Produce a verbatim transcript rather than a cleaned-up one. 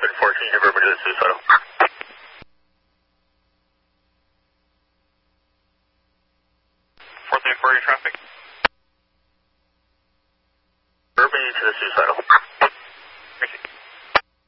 seven fourteen, have everybody to the suicidal. four three four, your traffic. Urban to the suicidal.